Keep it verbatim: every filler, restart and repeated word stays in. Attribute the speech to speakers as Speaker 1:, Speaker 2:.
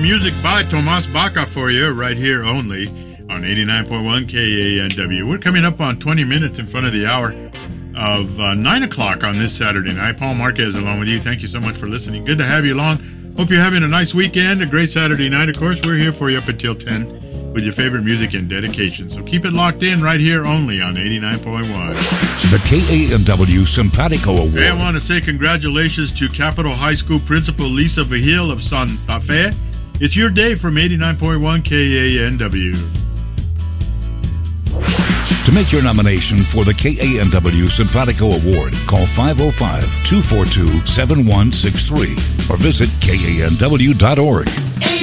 Speaker 1: music by Tomas Baca for you right here only on eighty-nine point one K A N W. We're coming up on twenty minutes in front of the hour of uh, nine o'clock on this Saturday night. Paul Marquez along with you. Thank you so much for listening. Good to have you along. Hope you're having a nice weekend, a great Saturday night. Of course, we're here for you up until ten with your favorite music and dedication. So keep it locked in right here only on eighty-nine point one.
Speaker 2: The K A N W Simpatico Award.
Speaker 1: Hey, I want to say congratulations to Capital High School Principal Lisa Vigil of Santa Fe. It's your day from eighty-nine point one K A N W.
Speaker 2: To make your nomination for the K A N W Simpatico Award, call five oh five, two four two, seven one six three or visit K A N W dot org.